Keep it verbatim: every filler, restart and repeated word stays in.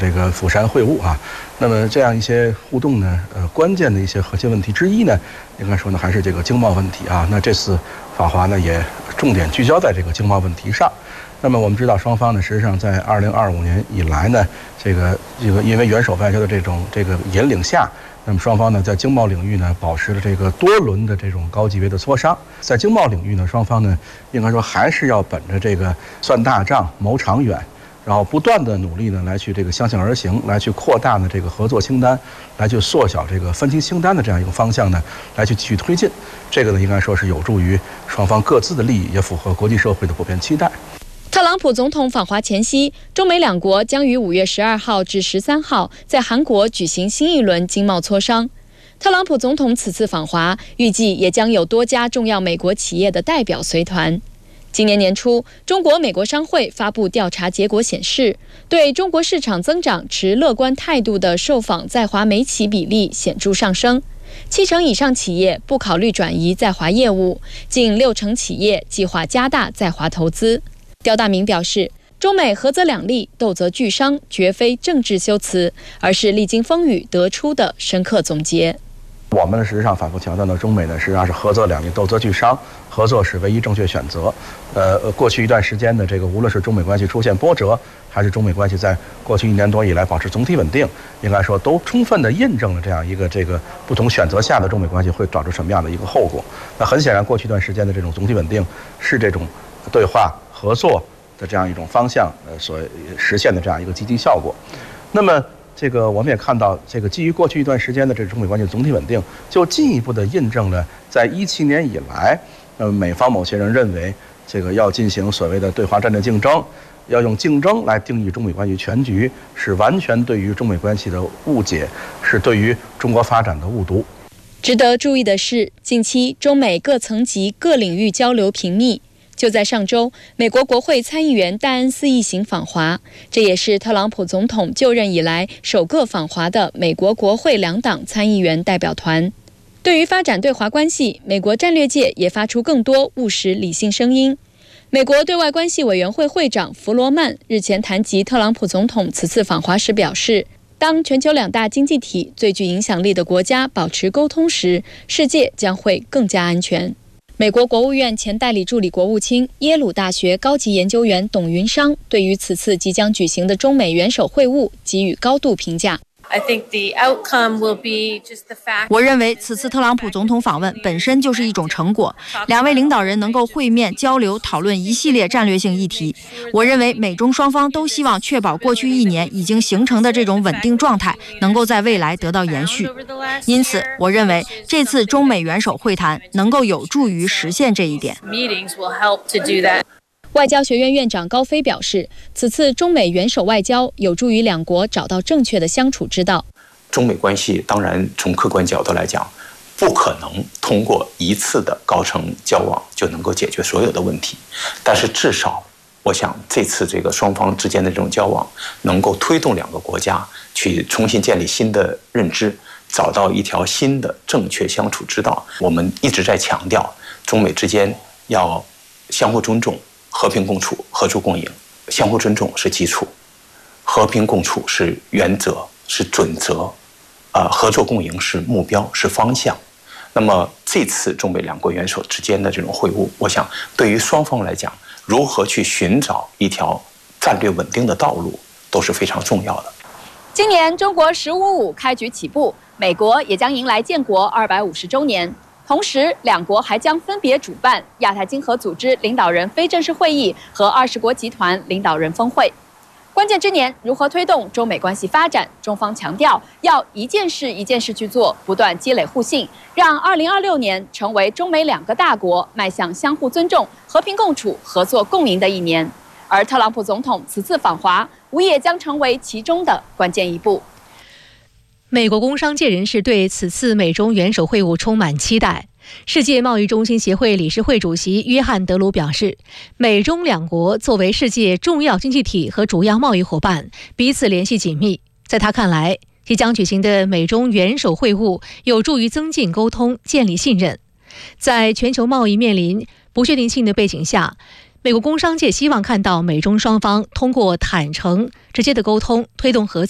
这个釜山会晤啊。那么这样一些互动呢，呃，关键的一些核心问题之一呢，应该说呢还是这个经贸问题啊。那这次访华呢也重点聚焦在这个经贸问题上。那么我们知道，双方呢实际上在二零二五年以来呢，这个这个因为元首外交的这种这个引领下，那么双方呢在经贸领域呢保持了这个多轮的这种高级别的磋商。在经贸领域呢，双方呢应该说还是要本着这个算大账、谋长远，然后不断的努力呢来去这个相向而行，来去扩大呢这个合作清单，来去缩小这个分歧清单的这样一个方向呢，来去继续推进。这个呢应该说是有助于双方各自的利益，也符合国际社会的普遍期待。 特朗普总统访华前夕，中美两国将于五月十二号至十三号在韩国举行新一轮经贸磋商。特朗普总统此次访华，预计也将有多家重要美国企业的代表随团。今年年初，中国美国商会发布调查结果显示，对中国市场增长持乐观态度的受访在华美企比例显著上升，七成以上企业不考虑转移在华业务，近六成企业计划加大在华投资。刁大明表示，中美合则两利，斗则俱伤，绝非政治修辞，而是历经风雨得出的深刻总结。 我们实际上反复强调呢，中美呢实际上是合则两利，斗则俱伤，合作是唯一正确选择。呃，过去一段时间的这个，无论是中美关系出现波折，还是中美关系在过去一年多以来保持总体稳定，应该说都充分的印证了这样一个这个不同选择下的中美关系会导致什么样的一个后果。那很显然，过去一段时间的这种总体稳定是这种对话合作的这样一种方向，呃，所实现的这样一个积极效果。那么，这个我们也看到，这个基于过去一段时间的这中美关系总体稳定，就进一步的印证了，在一七年以来，呃，美方某些人认为，这个要进行所谓的对华战略竞争，要用竞争来定义中美关系全局，是完全对于中美关系的误解，是对于中国发展的误读。 值得注意的是，近期中美各层级、各领域交流频密。就在上周，美国国会参议员戴恩斯一行访华，这也是特朗普总统就任以来首个访华的美国国会两党参议员代表团。对于发展对华关系，美国战略界也发出更多务实理性声音。美国对外关系委员会会长弗罗曼日前谈及特朗普总统此次访华时表示，当全球两大经济体最具影响力的国家保持沟通时，世界将会更加安全。美国国务院前代理助理国务卿、耶鲁大学高级研究员董云商对于此次即将举行的中美元首会晤给予高度评价。 我认为此次特朗普总统访问本身就是一种成果，两位领导人能够会面交流讨论一系列战略性议题。我认为美中双方都希望确保过去一年已经形成的这种稳定状态能够在未来得到延续，因此我认为这次中美元首会谈能够有助于实现这一点。 外交学院院长高飞表示，此次中美元首外交有助于两国找到正确的相处之道。 中美关系当然从客观角度来讲，不可能通过一次的高层交往就能够解决所有的问题，但是至少我想这次这个双方之间的这种交往能够推动两个国家去重新建立新的认知，找到一条新的正确相处之道。我们一直在强调中美之间要相互尊重，和平共处，合作共赢。相互尊重是基础，和平共处是原则，是准则，呃，合作共赢是目标，是方向。那么这次中美两国元首之间的这种会晤，我想对于双方来讲，如何去寻找一条战略稳定的道路，都是非常重要的。 今年中国“十五五”开局起步，美国也将迎来建国二百五十周年。同时，两国还将分别主办亚太经合组织领导人非正式会议和二十国集团领导人峰会。关键之年，如何推动中美关系发展？中方强调要一件事一件事去做，不断积累互信，让二零二六年成为中美两个大国迈向相互尊重、和平共处、合作共赢的一年。而特朗普总统此次访华，无疑将成为其中的关键一步。 美国工商界人士对此次美中元首会晤充满期待。世界贸易中心协会理事会主席约翰·德鲁表示，美中两国作为世界重要经济体和主要贸易伙伴，彼此联系紧密。在他看来，即将举行的美中元首会晤有助于增进沟通，建立信任。在全球贸易面临不确定性的背景下，美国工商界希望看到美中双方通过坦诚、直接的沟通，推动合作。